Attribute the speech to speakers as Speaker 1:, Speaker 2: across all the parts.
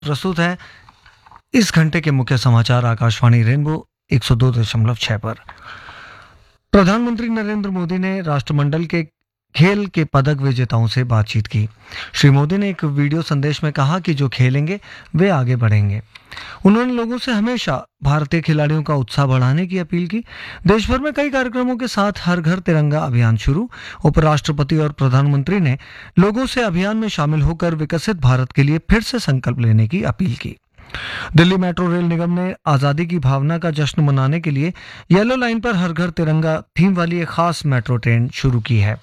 Speaker 1: प्रस्तुत है इस घंटे के मुख्य समाचार आकाशवाणी रेनबो 102.6 पर। प्रधानमंत्री नरेंद्र मोदी ने राष्ट्रमंडल के खेल के पदक विजेताओं से बातचीत की। श्री मोदी ने एक वीडियो संदेश में कहा कि जो खेलेंगे वे आगे बढ़ेंगे। उन्होंने लोगों से हमेशा भारतीय खिलाड़ियों का उत्साह बढ़ाने की अपील की। देश भर में कई कार्यक्रमों के साथ हर घर तिरंगा अभियान शुरू। उपराष्ट्रपति और प्रधानमंत्री ने लोगों से अभियान में शामिल होकर विकसित भारत के लिए फिर से संकल्प लेने की अपील की। दिल्ली मेट्रो रेल निगम ने आजादी की भावना का जश्न मनाने के लिए येलो लाइन पर हर घर तिरंगा थीम वाली एक खास मेट्रो ट्रेन शुरू की है।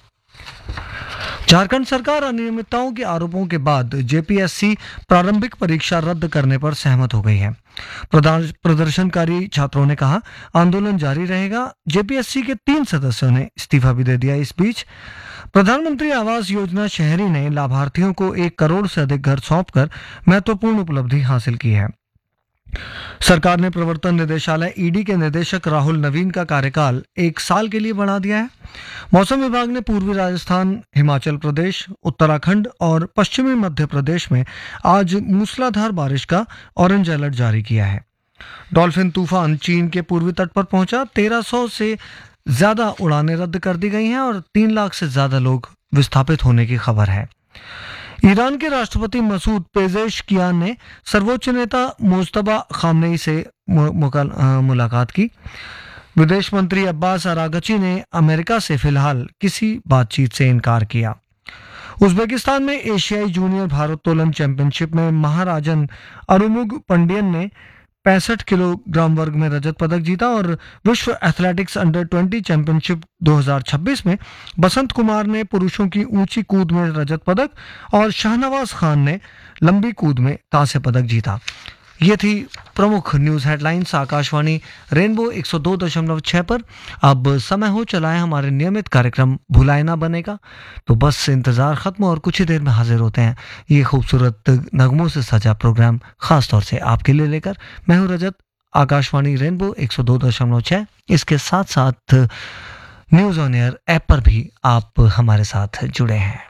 Speaker 1: झारखंड सरकार अनियमितताओं के आरोपों के बाद जेपीएससी प्रारंभिक परीक्षा रद्द करने पर सहमत हो गई है। प्रदर्शनकारी छात्रों ने कहा आंदोलन जारी रहेगा। जेपीएससी के 3 सदस्यों ने इस्तीफा भी दे दिया। इस बीच प्रधानमंत्री आवास योजना शहरी ने लाभार्थियों को 1 करोड़ से अधिक घर सौंपकर महत्वपूर्ण उपलब्धि हासिल की है। सरकार ने प्रवर्तन निदेशालय ईडी के निदेशक राहुल नवीन का कार्यकाल 1 साल के लिए बढ़ा दिया है। मौसम विभाग ने पूर्वी राजस्थान, हिमाचल प्रदेश, उत्तराखंड और पश्चिमी मध्य प्रदेश में आज मूसलाधार बारिश का ऑरेंज अलर्ट जारी किया है। डॉल्फिन तूफान चीन के पूर्वी तट पर पहुंचा। 1300 से ज्यादा उड़ानें रद्द कर दी गई हैं और 3 लाख से ज्यादा लोग विस्थापित होने की खबर है। ईरान के राष्ट्रपति मसूद पेजेशकियान ने सर्वोच्च नेता मुज्तबा खामनेई से मुलाकात की। विदेश मंत्री अब्बास अरागची ने अमेरिका से फिलहाल किसी बातचीत से इनकार किया। उज्बेकिस्तान में एशियाई जूनियर भारोत्तोलन चैंपियनशिप में महाराजन अरुमुग पंडियन ने 65 किलोग्राम वर्ग में रजत पदक जीता और विश्व एथलेटिक्स अंडर 20 चैंपियनशिप 2026 में बसंत कुमार ने पुरुषों की ऊंची कूद में रजत पदक और शाहनवाज खान ने लंबी कूद में कांस्य पदक जीता। ये थी प्रमुख न्यूज हेडलाइंस आकाशवाणी रेनबो 102.6 पर। अब समय हो चला है हमारे नियमित कार्यक्रम भुलाए ना बनेगा, तो बस इंतजार खत्म और कुछ ही देर में हाजिर होते हैं ये खूबसूरत नगमों से सजा प्रोग्राम खास तौर से आपके लिए लेकर। मैं हूं रजत, आकाशवाणी रेनबो 102.6। इसके साथ साथ न्यूज ऑन एयर ऐप पर भी आप हमारे साथ जुड़े हैं।